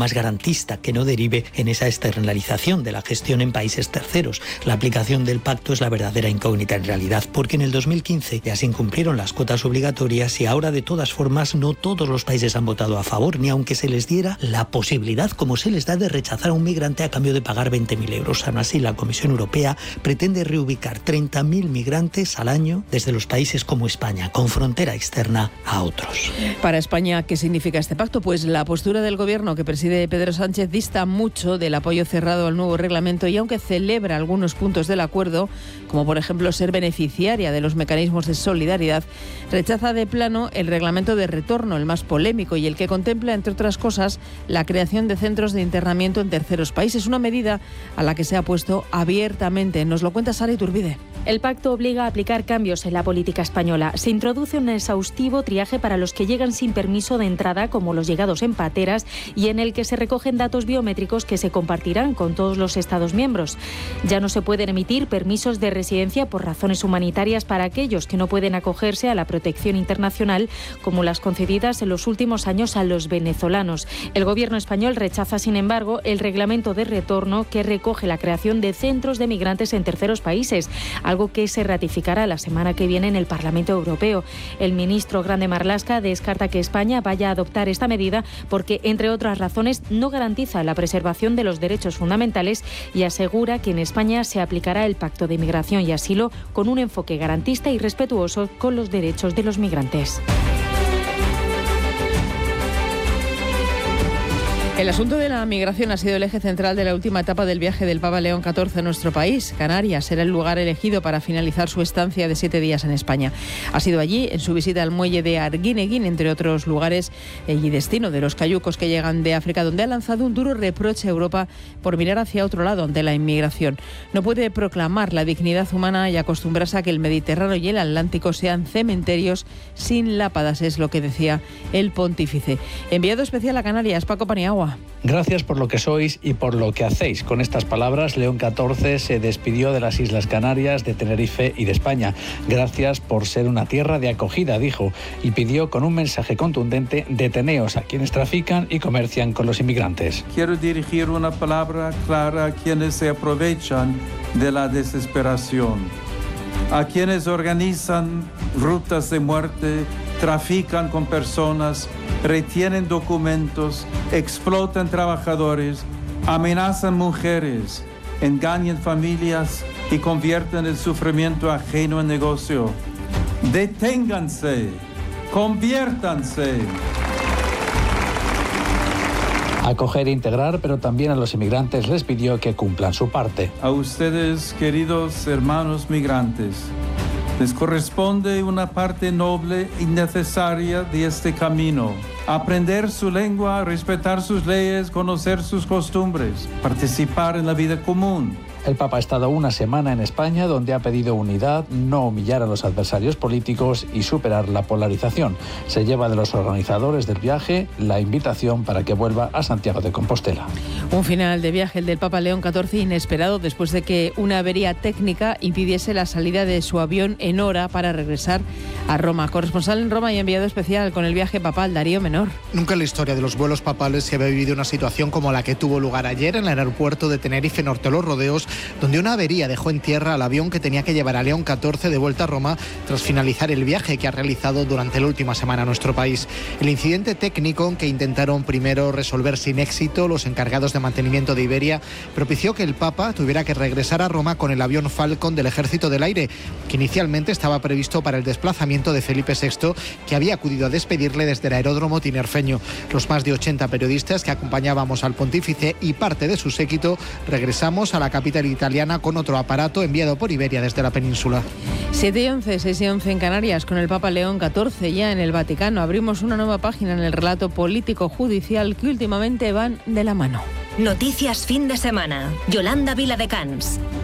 más garantista que no derive en esa externalización de la gestión en países terceros. La aplicación del pacto es la verdadera incógnita en realidad, porque en el 2015 ya se incumplieron las cuotas obligatorias y ahora de todas formas no todos los países han votado a favor, ni aunque se les diera la posibilidad, como se les da, de rechazar a un migrante a cambio de pagar 20.000 euros. Aún así, la Comisión Europea pretende reubicar 30.000 migrantes al año desde los países como España, con frontera externa, a otros. Para España, ¿qué significa este pacto? Pues la postura del Gobierno que preside Pedro Sánchez dista mucho del apoyo cerrado al nuevo reglamento y aunque celebra algunos puntos del acuerdo, como por ejemplo ser beneficiaria de los mecanismos de solidaridad, rechaza de plano el reglamento de retorno, el más polémico y el que contempla, entre otras cosas, la creación de centros de internamiento en terceros países, una medida a la que se ha opuesto abiertamente. Nos lo cuenta Sara Iturbide. El pacto obliga a aplicar cambios en la política española. Se introduce un exhaustivo triaje para los que llegan sin permiso de entrada, como los llegados en pateras, y en el que se recogen datos biométricos que se compartirán con todos los Estados miembros. Ya no se pueden emitir permisos de residencia por razones humanitarias para aquellos que no pueden acogerse a la protección internacional, como las concedidas en los últimos años a los venezolanos. El Gobierno español rechaza, sin embargo, el reglamento de retorno que recoge la creación de centros de migrantes en terceros países, algo que se ratificará la semana que viene en el Parlamento Europeo. El ministro Grande Marlaska descarta que España vaya a adoptar esta medida porque, entre otras razones, no garantiza la preservación de los derechos fundamentales y asegura que en España se aplicará el Pacto de Migración y Asilo con un enfoque garantista y respetuoso con los derechos de los migrantes. El asunto de la migración ha sido el eje central de la última etapa del viaje del Papa León XIV a nuestro país. Canarias será el lugar elegido para finalizar su estancia de 7 días en España. Ha sido allí, en su visita al muelle de Arguineguín, entre otros lugares y destino de los cayucos que llegan de África, donde ha lanzado un duro reproche a Europa por mirar hacia otro lado ante la inmigración. No puede proclamar la dignidad humana y acostumbrarse a que el Mediterráneo y el Atlántico sean cementerios sin lápadas, es lo que decía el pontífice. Enviado especial a Canarias, Paco Paniagua. Gracias por lo que sois y por lo que hacéis. Con estas palabras, León XIV se despidió de las Islas Canarias, de Tenerife y de España. Gracias por ser una tierra de acogida, dijo, y pidió con un mensaje contundente: deteneos a quienes trafican y comercian con los inmigrantes. Quiero dirigir una palabra clara a quienes se aprovechan de la desesperación, a quienes organizan rutas de muerte, trafican con personas, retienen documentos, explotan trabajadores, amenazan mujeres, engañan familias y convierten el sufrimiento ajeno en negocio. Deténganse, conviértanse. Acoger e integrar, pero también a los inmigrantes les pidió que cumplan su parte. A ustedes, queridos hermanos migrantes, les corresponde una parte noble y necesaria de este camino. Aprender su lengua, respetar sus leyes, conocer sus costumbres, participar en la vida común. El Papa ha estado una semana en España, donde ha pedido unidad, no humillar a los adversarios políticos y superar la polarización. Se lleva de los organizadores del viaje la invitación para que vuelva a Santiago de Compostela. Un final de viaje, el del Papa León XIV, inesperado después de que una avería técnica impidiese la salida de su avión en hora para regresar a Roma. Corresponsal en Roma y enviado especial con el viaje papal, Darío Menor. Nunca en la historia de los vuelos papales se había vivido una situación como la que tuvo lugar ayer en el aeropuerto de Tenerife, Norte de los Rodeos, donde una avería dejó en tierra al avión que tenía que llevar a León XIV de vuelta a Roma tras finalizar el viaje que ha realizado durante la última semana a nuestro país. El incidente técnico, que intentaron primero resolver sin éxito los encargados de mantenimiento de Iberia, propició que el Papa tuviera que regresar a Roma con el avión Falcon del Ejército del Aire, que inicialmente estaba previsto para el desplazamiento de Felipe VI, que había acudido a despedirle desde el aeródromo tinerfeño. Los más de 80 periodistas que acompañábamos al pontífice y parte de su séquito regresamos a la capital italiana con otro aparato enviado por Iberia desde la península. 7:11, 6:11 en Canarias, con el Papa León XIV ya en el Vaticano. Abrimos una nueva página en el relato político-judicial que últimamente van de la mano. Noticias fin de semana. Yolanda Viladecans.